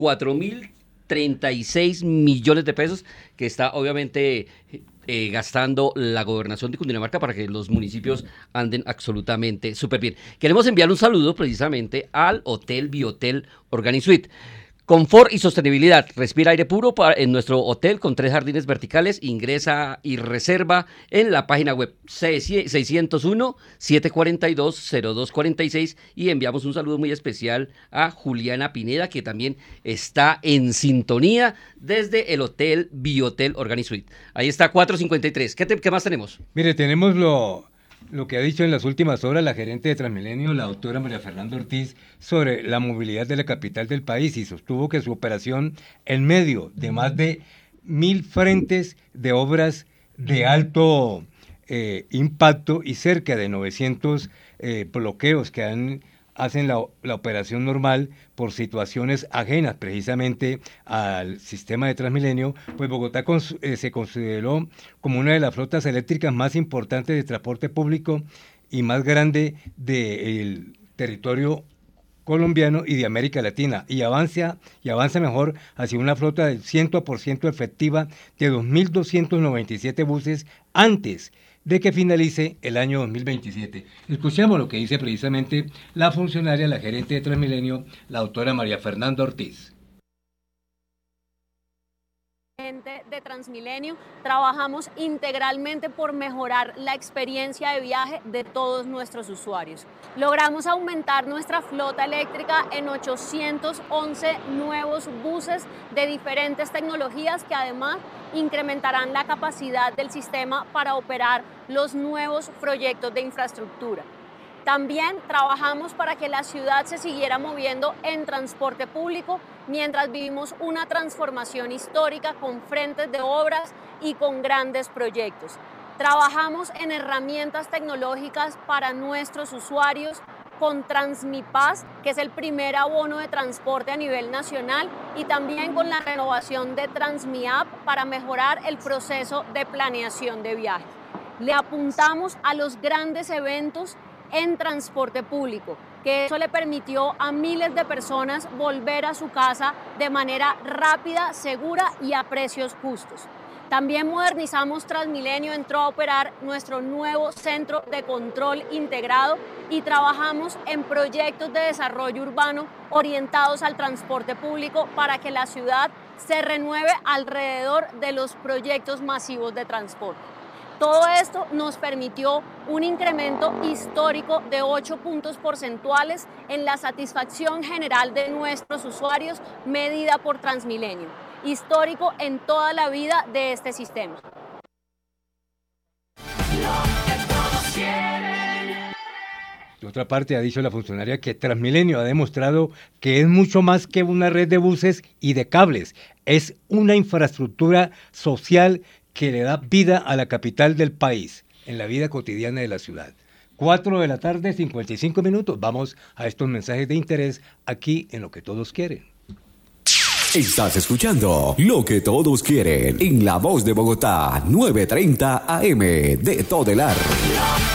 4.036 millones de pesos que está obviamente gastando la gobernación de Cundinamarca para que los municipios anden absolutamente súper bien. Queremos enviar un saludo precisamente al Hotel Biotel Organisuite. Confort y sostenibilidad. Respira aire puro en nuestro hotel con 3 jardines verticales. Ingresa y reserva en la página web 601-742-0246 y enviamos un saludo muy especial a Juliana Pineda, que también está en sintonía desde el Hotel Biotel Organisuite. Ahí está, 453. ¿Qué más tenemos? Mire, tenemos lo que ha dicho en las últimas horas la gerente de Transmilenio, la doctora María Fernanda Ortiz, sobre la movilidad de la capital del país, y sostuvo que su operación en medio de más de 1.000 frentes de obras de alto impacto y cerca de 900 bloqueos que hacen la operación normal por situaciones ajenas precisamente al sistema de Transmilenio, pues Bogotá se consideró como una de las flotas eléctricas más importantes de transporte público y más grande del territorio colombiano y de América Latina, y avanza mejor hacia una flota del 100% efectiva de 2.297 buses antes de que finalice el año 2027. Escuchemos lo que dice precisamente la funcionaria, la gerente de Transmilenio, la doctora María Fernanda Ortiz. De Transmilenio, trabajamos integralmente por mejorar la experiencia de viaje de todos nuestros usuarios. Logramos aumentar nuestra flota eléctrica en 811 nuevos buses de diferentes tecnologías que además incrementarán la capacidad del sistema para operar los nuevos proyectos de infraestructura. También trabajamos para que la ciudad se siguiera moviendo en transporte público mientras vivimos una transformación histórica con frentes de obras y con grandes proyectos. Trabajamos en herramientas tecnológicas para nuestros usuarios con Transmipaz, que es el primer abono de transporte a nivel nacional, y también con la renovación de Transmiapp para mejorar el proceso de planeación de viaje. Le apuntamos a los grandes eventos en transporte público, que eso le permitió a miles de personas volver a su casa de manera rápida, segura y a precios justos. También modernizamos Transmilenio, entró a operar nuestro nuevo centro de control integrado y trabajamos en proyectos de desarrollo urbano orientados al transporte público para que la ciudad se renueve alrededor de los proyectos masivos de transporte. Todo esto nos permitió un incremento histórico de 8 puntos porcentuales en la satisfacción general de nuestros usuarios medida por Transmilenio, histórico en toda la vida de este sistema. De otra parte, ha dicho la funcionaria que Transmilenio ha demostrado que es mucho más que una red de buses y de cables, es una infraestructura social que le da vida a la capital del país, en la vida cotidiana de la ciudad. 4:55 p.m. Vamos a estos mensajes de interés aquí en Lo que Todos Quieren. Estás escuchando Lo que Todos Quieren en La Voz de Bogotá, 9:30 AM de Todelar.